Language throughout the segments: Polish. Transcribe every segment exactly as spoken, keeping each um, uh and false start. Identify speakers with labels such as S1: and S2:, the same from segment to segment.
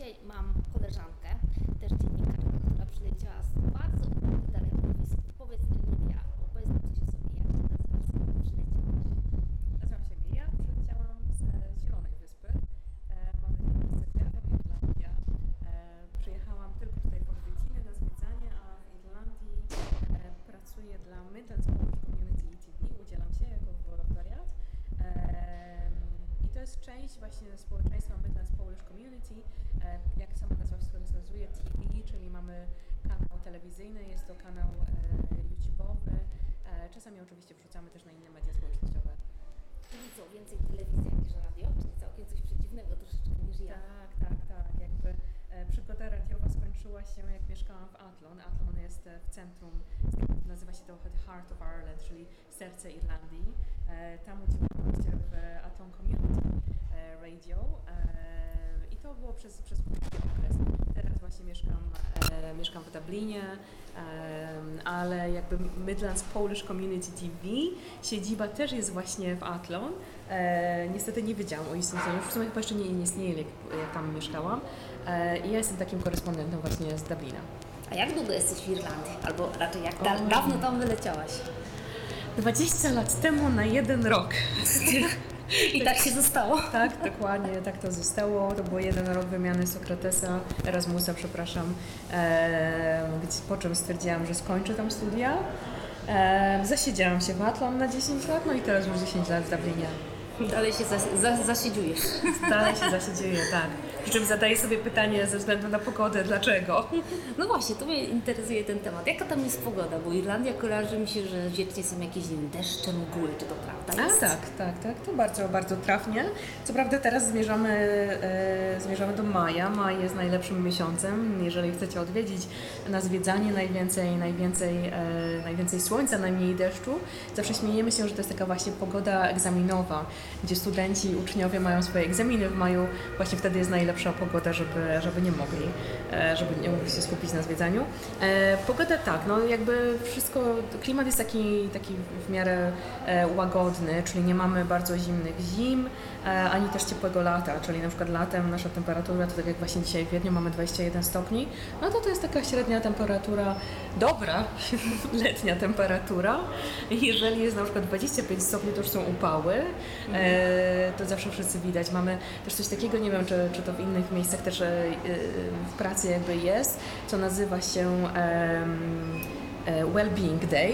S1: Dzisiaj mam koleżankę, też dziennikarkę, która przyleciała z bardzo dalekiej wyspy. Powiedz Emilia, opowiedz coś o sobie, jak się nazywasz, skąd przyleciałaś?
S2: Nazywam się Emilia, przyleciałam z Zielonej Wyspy. E, mamy miejsce w Irlandia. E, przyjechałam tylko tutaj po odwiedziny na zwiedzanie, a w Irlandii e, pracuję dla Midlands Polish Community E T V. Udzielam się jako wolontariat. E, I to jest część właśnie społeczeństwa Midlands Polish Community. E, jak sama nazwa wskazuje, T V, czyli mamy kanał telewizyjny, jest to kanał e, YouTube'owy. E, czasami oczywiście wrzucamy też na inne media społecznościowe.
S1: Czyli co, więcej telewizja niż radio? Czyli całkiem coś przeciwnego troszeczkę niż ja.
S2: Tak, tak, tak. Jakby e, przygoda radiowa skończyła się, jak mieszkałam w Athlone. Athlone jest e, w centrum, nazywa się to The Heart of Ireland, czyli serce Irlandii. E, tam udzielałam się w Athlone Community e, Radio e, i to było przez, przez krótki okres. Teraz właśnie mieszkam, e, mieszkam w Dublinie, e, ale jakby Midlands Polish Community T V, siedziba też jest właśnie w Athlone. E, niestety nie wiedziałam o istnieniu, w sumie chyba jeszcze nie, nie istnieje, jak, jak tam mieszkałam. E, I ja jestem takim korespondentem właśnie z Dublina.
S1: A jak długo jesteś w Irlandii? Albo raczej jak da- dawno tam wyleciałaś?
S2: dwadzieścia lat temu na jeden rok.
S1: I tak się zostało?
S2: Tak, dokładnie, tak to zostało. To był jeden rok wymiany Sokratesa, Erasmusa, przepraszam, e, gdzie, po czym stwierdziłam, że skończę tam studia. E, zasiedziałam się w Athlone na dziesięć lat, no i teraz już dziesięć lat w Dublinie.
S1: Dalej się zas- za- zasiedziujesz.
S2: Dalej się zasiedziuję, tak. Przy czym zadaję sobie pytanie ze względu na pogodę, dlaczego?
S1: No właśnie, to mnie interesuje ten temat. Jaka tam jest pogoda? Bo Irlandia kojarzy mi się, że wiecznie są jakieś, nie wiem, deszcze, mgły, czy to prawda jest?
S2: A tak, tak, tak, to bardzo, bardzo trafnie. Co prawda teraz zmierzamy, e, zmierzamy do maja. Maj jest najlepszym miesiącem, jeżeli chcecie odwiedzić na zwiedzanie, najwięcej, najwięcej, e, najwięcej słońca, najmniej deszczu. Zawsze śmiejemy się, że to jest taka właśnie pogoda egzaminowa, gdzie studenci, uczniowie mają swoje egzaminy w maju, właśnie wtedy jest najlepsza pogoda, żeby, żeby nie mogli, e, żeby nie mogli się skupić na zwiedzaniu. E, pogoda tak, no jakby wszystko, klimat jest taki, taki w miarę e, łagodny, czyli nie mamy bardzo zimnych zim, e, ani też ciepłego lata, czyli na przykład latem nasza temperatura, to tak jak właśnie dzisiaj w Wiedniu mamy dwadzieścia jeden stopni, no to to jest taka średnia temperatura, dobra letnia temperatura. Jeżeli jest na przykład dwadzieścia pięć stopni, to już są upały, e, to zawsze wszyscy widać. Mamy też coś takiego, nie wiem, czy, czy to w innych miejscach też e, w pracy jakby jest, co nazywa się e, Well-being Day,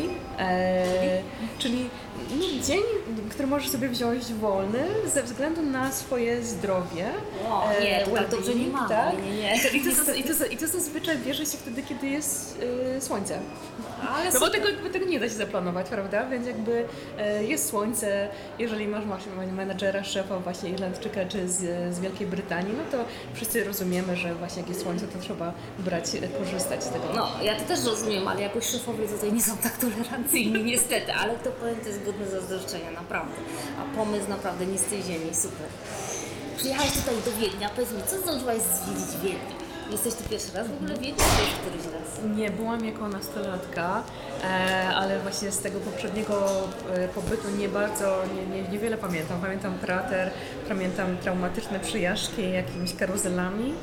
S2: e, czyli no, dzień, który możesz sobie wziąć wolny ze względu na swoje zdrowie.
S1: O, nie, to tak dobrze nie ma.
S2: Tak?
S1: Nie, nie, nie.
S2: I, to, i, to, I to zazwyczaj bierze się wtedy, kiedy jest e, słońce.
S1: Ale
S2: No bo tego, tego nie da się zaplanować, prawda? Więc jakby e, jest słońce, jeżeli masz właśnie menedżera, szefa właśnie Irlandczyka czy z, z Wielkiej Brytanii, no to wszyscy rozumiemy, że właśnie jak jest słońce, to trzeba brać, korzystać z tego.
S1: No, ja to też rozumiem, ale jakoś szefowie tutaj nie są tak tolerancyjni niestety, ale to powiem, to jest godne zazdroszczenia, naprawdę. A pomysł naprawdę nie z tej ziemi, super. Przyjechałeś tutaj do Wiednia, powiedz mi, co zdążyłaś zwiedzić w Wiedniu? Jesteś tu pierwszy raz w ogóle w Wiedniu, czy już któryś raz?
S2: Nie, byłam jako nastolatka, e, ale właśnie z tego poprzedniego e, pobytu nie bardzo, nie, nie, niewiele pamiętam. Pamiętam krater, pamiętam traumatyczne przejażdżki jakimiś karuzelami,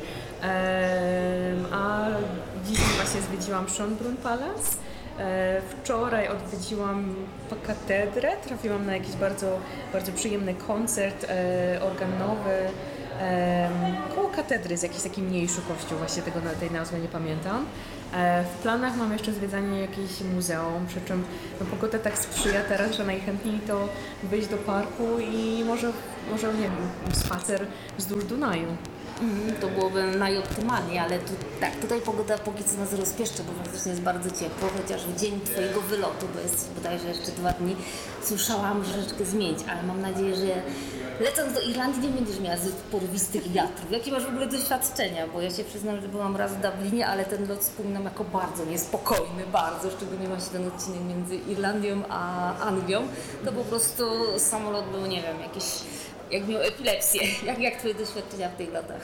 S2: e, a dzisiaj właśnie zwiedziłam Schönbrunn Palace. E, wczoraj odwiedziłam katedrę, trafiłam na jakiś bardzo, bardzo przyjemny koncert e, organowy. E, koło katedry jest jakiś taki mniejszy kościół, właśnie tego, tej nazwy nie pamiętam. E, w planach mam jeszcze zwiedzanie jakiegoś muzeum, przy czym no, pogoda tak sprzyja teraz, że najchętniej to wyjść do parku i może, może nie wiem, spacer wzdłuż Dunaju.
S1: Mm, to byłoby najoptymalniej, ale tu, tak, tutaj pogoda póki co nas rozpieszczy, bo faktycznie jest bardzo ciepło, chociaż w dzień Twojego wylotu, bo jest bodajże jeszcze dwa dni, słyszałam, że troszeczkę zmienić, ale mam nadzieję, że lecąc do Irlandii nie będziesz miała zbyt porwistych wiatrów. Jakie masz w ogóle doświadczenia? Bo ja się przyznam, że byłam raz w Dublinie, ale ten lot wspominam jako bardzo niespokojny, bardzo, szczególnie właśnie ten odcinek między Irlandią a Anglią. To po prostu samolot był, nie wiem, jakiś, jak miał epilepsję. Jak, jak Twoje doświadczenia w tych latach?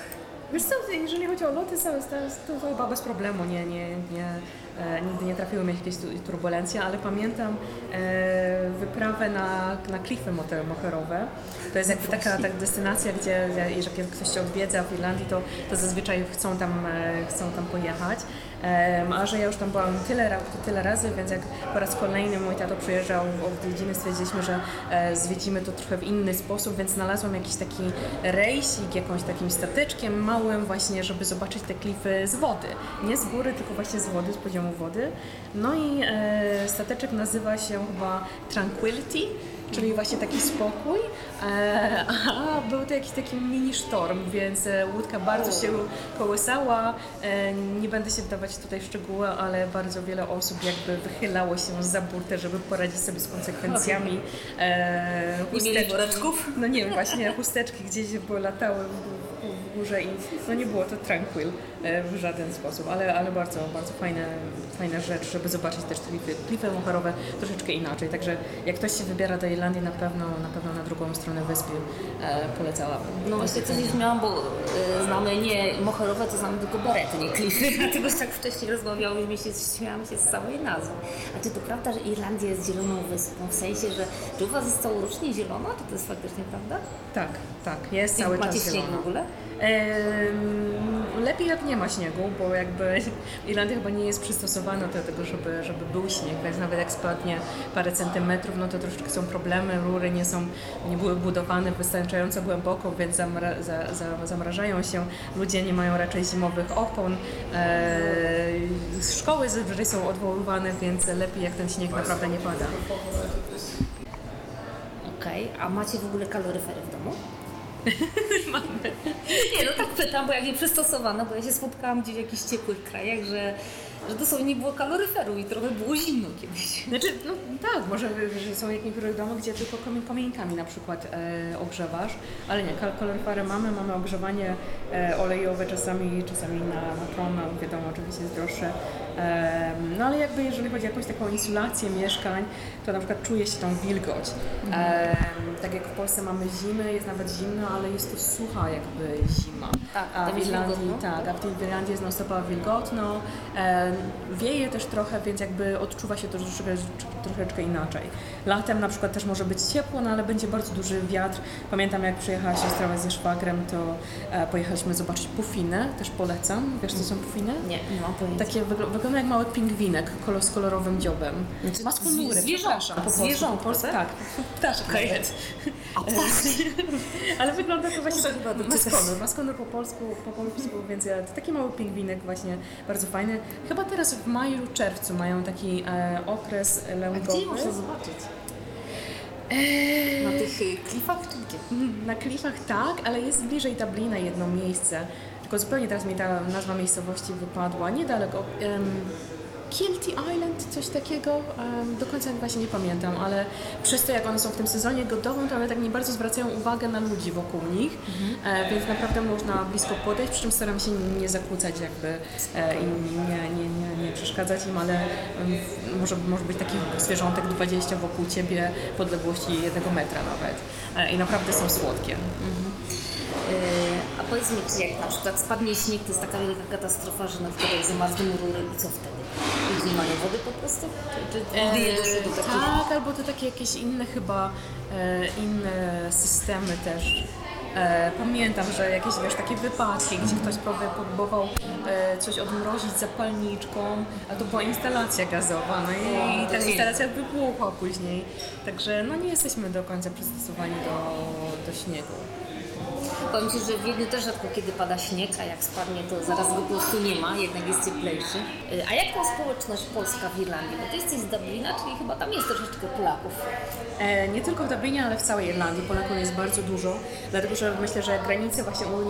S2: Wiesz co, jeżeli chodzi o loty, to, to, to chyba bez problemu, nie, nie, nie, e, nigdy nie trafiły mnie jakieś tu- turbulencje, ale pamiętam e, wyprawę na, na klify mote- moherowe. To jest jakby taka, taka destynacja, gdzie jeżeli ktoś się odwiedza w Irlandii, to, to zazwyczaj chcą tam, e, chcą tam pojechać. E, a że ja już tam byłam tyle, ra- tyle razy, więc jak po raz kolejny mój tato przyjeżdżał w odwiedziny, stwierdziliśmy, że e, zwiedzimy to trochę w inny sposób, więc znalazłam jakiś taki rejsik, jakąś takim stateczkiem małym właśnie, żeby zobaczyć te klify z wody. Nie z góry, tylko właśnie z wody, z poziomu wody. No i e, stateczek nazywa się chyba Tranquility, czyli właśnie taki spokój, e, a był to jakiś taki mini sztorm, więc e, łódka bardzo się kołysała. E, nie będę się wdawać tutaj w szczegóły, ale bardzo wiele osób jakby wychylało się za burtę, żeby poradzić sobie z konsekwencjami. E,
S1: Nie mieli woreczków?
S2: No nie wiem, właśnie chusteczki gdzieś były latały w, w górze i no nie było to tranquil e, w żaden sposób, ale, ale bardzo, bardzo fajna, fajna rzecz, żeby zobaczyć też klify, klify moherowe troszeczkę inaczej. Także jak ktoś się wybiera do Irlandii, na pewno na pewno na drugą stronę wyspy e, polecałabym.
S1: No właśnie coś już miałam, bo y, znamy nie moherowe, to znamy tylko berety, nie klify. Dlatego tak wcześniej rozmawiałyśmy i się śmiałam się z samej nazwy. A czy to prawda, że Irlandia jest zieloną wyspą? W sensie, że czy u Was jest całorocznie zielona? Czy to jest faktycznie prawda?
S2: Tak, tak, jest cały
S1: Macie
S2: czas
S1: śnieg
S2: zielona.
S1: w ogóle?
S2: Ehm, lepiej jak nie ma śniegu, bo jakby Irlandia chyba nie jest przystosowana do tego, żeby, żeby był śnieg, więc nawet jak spadnie parę centymetrów, no to troszeczkę są problemy, rury nie są, nie były budowane wystarczająco głęboko, więc zamra, za, za, zamrażają się, ludzie nie mają raczej zimowych opon, eee, szkoły zazwyczaj są odwoływane, więc lepiej jak ten śnieg naprawdę nie pada.
S1: Okej, a macie w ogóle kaloryfery w domu?
S2: Mamy.
S1: Nie, no tak pytam, bo jak nie przystosowano, bo ja się spotkałam gdzieś w jakichś ciepłych krajach, że, że dosłownie nie było kaloryferu i trochę było zimno kiedyś.
S2: Znaczy, no tak, może że są niektóre domy, gdzie tylko komie- komienkami na przykład e, ogrzewasz, ale nie, kal- kaloryfery mamy, mamy ogrzewanie e, olejowe czasami, czasami na, na prąd, no, wiadomo, oczywiście jest droższe. E, no ale jakby jeżeli chodzi o jakąś taką insulację mieszkań, to na przykład czuje się tą wilgoć. E, tak jak w Polsce mamy zimę, jest nawet zimno, ale jest to sucha jakby zima.
S1: Tak,
S2: a
S1: tam
S2: w
S1: jest
S2: Irlandii,
S1: wilgotno.
S2: tak, a w tej Irlandii jest non-stopowo wilgotno, e, wieje też trochę, więc jakby odczuwa się to troszeczkę, troszeczkę inaczej. Latem na przykład też może być ciepło, no ale będzie bardzo duży wiatr. Pamiętam jak przyjechała siostra ze szwagrem, to e, pojechaliśmy zobaczyć pufiny, też polecam. Wiesz co są pufiny?
S1: Nie, nie mam pojęcia.
S2: Takie wygl- wygląda jak mały pingwinek kolor z kolorowym dziobem.
S1: Znaczy,
S2: Ma skóry,
S1: zwierzątka,
S2: przepraszam, po polsku,
S1: zwierzątka,
S2: po polsku,
S1: tak?
S2: tak. Ptaszek
S1: Okej.
S2: nawet.
S1: A ptaszki?
S2: Ale wygląda to właśnie
S1: Muszę
S2: tak,
S1: chyba
S2: ma
S1: doczytać.
S2: skonur, ma skonur po polsku, po polsku, więc e, to taki mały pingwinek właśnie, bardzo fajny. Chyba teraz w maju, czerwcu mają taki e, okres
S1: A
S2: lęgowy.
S1: gdzie je można zobaczyć?
S2: Eee,
S1: Na tych y, klifach czy gdzie?
S2: na klifach tak, ale jest bliżej Dublina jedno miejsce. Tylko zupełnie teraz mi ta nazwa miejscowości wypadła. Niedaleko. em, Kilty Island, coś takiego, em, do końca właśnie nie pamiętam, ale przez to jak one są w tym sezonie godowym, to one tak nie bardzo zwracają uwagę na ludzi wokół nich, e, więc naprawdę można blisko podejść, przy czym staram się nie zakłócać jakby e, i nie, nie, nie, nie przeszkadzać im, ale em, może, może być takich zwierzątek dwadzieścia wokół ciebie w odległości jednego metra nawet e, i naprawdę są słodkie.
S1: Yy, a powiedz mi, czy jak na przykład spadnie śnieg, to jest taka wielka katastrofa, że na przykład jak zamarzną rury i co wtedy? Ludzie nie mają wody po prostu? Czy, czy nigdy nie doszło do takich?
S2: Tak, albo to takie jakieś inne chyba, e, inne systemy też. E, pamiętam, że jakieś wiesz, takie wypadki, gdzie ktoś próbował, próbował e, coś odmrozić zapalniczką, a to była instalacja gazowa, no i, i ta instalacja wybuchła później. Także no nie jesteśmy do końca przystosowani do, do śniegu.
S1: Powiem Ci, że w Wiedniu też rzadko kiedy pada śnieg, a jak spadnie, to zaraz go po prostu nie ma, jednak jest cieplejszy. Yy, a jak ta społeczność polska w Irlandii? Bo Ty jesteś z Dublina, czyli chyba tam jest troszeczkę Polaków.
S2: E, nie tylko w Dublinie, ale w całej Irlandii Polaków jest bardzo dużo, dlatego że myślę, że granice właśnie Unii